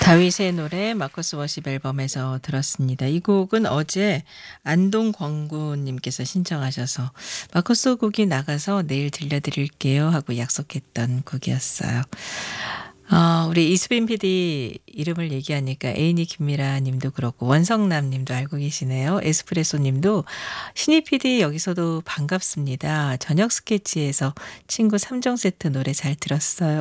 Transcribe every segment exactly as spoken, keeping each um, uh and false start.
다윗의 노래 마커스 워십 앨범에서 들었습니다. 이 곡은 어제 안동광구님께서 신청하셔서 마커스 곡이 나가서 내일 들려드릴게요 하고 약속했던 곡이었어요. 어, 우리 이수빈 피디 이름을 얘기하니까 에이니 김미라 님도 그렇고 원성남 님도 알고 계시네요. 에스프레소 님도 신희 피디 여기서도 반갑습니다. 저녁 스케치에서 친구 삼 종 세트 노래 잘 들었어요.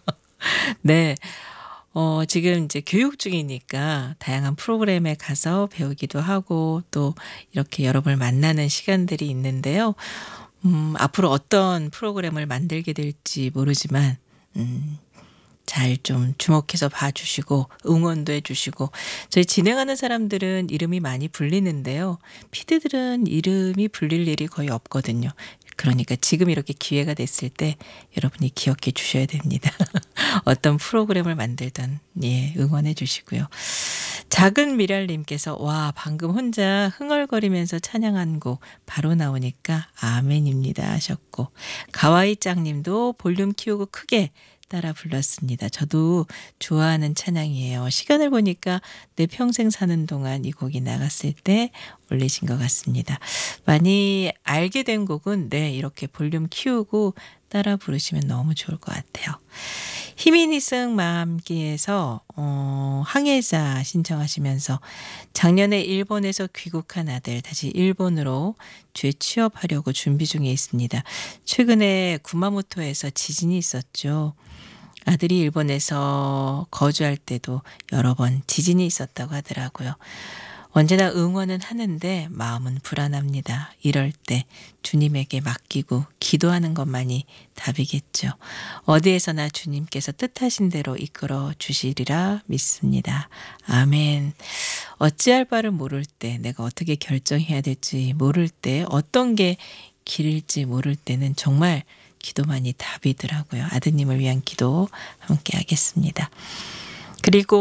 네. 어, 지금 이제 교육 중이니까 다양한 프로그램에 가서 배우기도 하고 또 이렇게 여러분을 만나는 시간들이 있는데요. 음, 앞으로 어떤 프로그램을 만들게 될지 모르지만, 음, 잘 좀 주목해서 봐주시고 응원도 해주시고 저희 진행하는 사람들은 이름이 많이 불리는데요. 피디들은 이름이 불릴 일이 거의 없거든요. 그러니까 지금 이렇게 기회가 됐을 때 여러분이 기억해 주셔야 됩니다. 어떤 프로그램을 만들든 예 응원해 주시고요. 작은 미랄님께서 와 방금 혼자 흥얼거리면서 찬양한 곡 바로 나오니까 아멘입니다 하셨고 가와이짱님도 볼륨 키우고 크게 따라 불렀습니다. 저도 좋아하는 찬양이에요. 시간을 보니까 내 평생 사는 동안 이 곡이 나갔을 때 올리신 것 같습니다. 많이 알게 된 곡은 네 이렇게 볼륨 키우고 따라 부르시면 너무 좋을 것 같아요. 희민이승 마음기에서 어, 항해자 신청하시면서 작년에 일본에서 귀국한 아들 다시 일본으로 재취업하려고 준비 중에 있습니다. 최근에 구마모토에서 지진이 있었죠. 아들이 일본에서 거주할 때도 여러 번 지진이 있었다고 하더라고요. 언제나 응원은 하는데 마음은 불안합니다. 이럴 때 주님에게 맡기고 기도하는 것만이 답이겠죠. 어디에서나 주님께서 뜻하신 대로 이끌어 주시리라 믿습니다. 아멘. 어찌할 바를 모를 때 내가 어떻게 결정해야 될지 모를 때 어떤 게 길일지 모를 때는 정말 기도만이 답이더라고요. 아드님을 위한 기도 함께 하겠습니다. 그리고